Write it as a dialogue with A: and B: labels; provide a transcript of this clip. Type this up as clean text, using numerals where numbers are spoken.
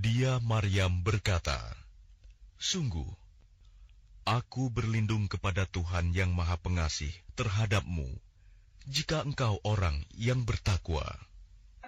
A: Dia Maryam berkata, "Sungguh, aku berlindung kepada Tuhan yang Maha Pengasih terhadapmu, jika engkau orang yang bertakwa."